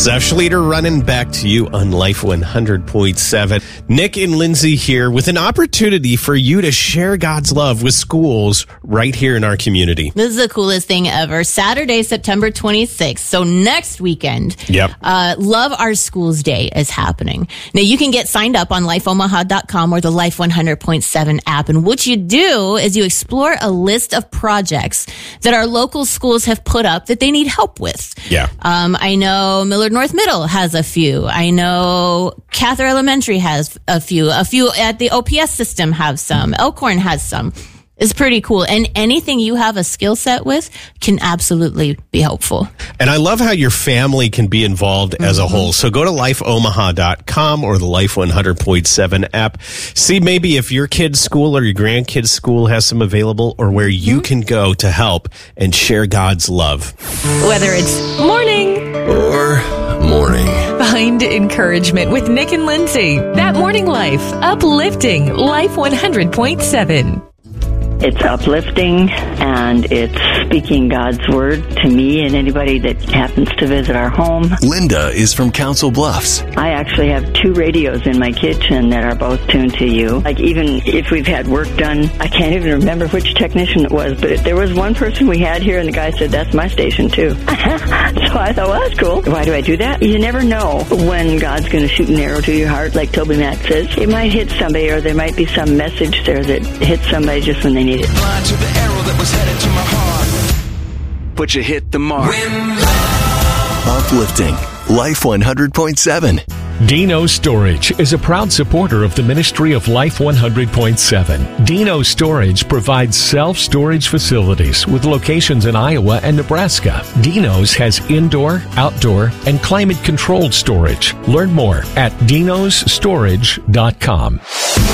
Zeph Schlueter running back to you on Life 100.7. Nick and Lindsay here with an opportunity for you to share God's love with schools right here in our community. This is the coolest thing ever. Saturday, September 26th. So next weekend, Love Our Schools Day is happening. Now you can get signed up on lifeomaha.com or the Life 100.7 app. And what you do is you explore a list of projects that our local schools have put up that they need help with. Yeah. I know Millard North Middle has a few. I know Cather Elementary has a few. A few at the OPS system have some. Elkhorn has some. It's pretty cool. And anything you have a skill set with can absolutely be helpful. And I love how your family can be involved as a whole. So go to lifeomaha.com or the Life 100.7 app. See maybe if your kid's school or your grandkid's school has some available or where you can go to help and share God's love. Whether it's morning or morning. Find encouragement with Nick and Lindsay. That Morning Life. Uplifting Life 100.7. It's uplifting, and it's speaking God's word to me and anybody that happens to visit our home. Linda is from Council Bluffs. I actually have 2 radios in my kitchen that are both tuned to you. Like, even if we've had work done, I can't even remember which technician it was, but there was one person we had here, and the guy said, that's my station, too. So I thought, well, that's cool. Why do I do that? You never know when God's going to shoot an arrow to your heart, like Toby Matt says. It might hit somebody, or there might be some message there that hits somebody just when they need it. Blind to the arrow that was headed to my heart. But you hit the mark. Uplifting Life 100.7. Dino Storage is a proud supporter of the ministry of Life 100.7. Dino Storage provides self-storage facilities with locations in Iowa and Nebraska. Dino's has indoor, outdoor, and climate-controlled storage. Learn more at dinostorage.com.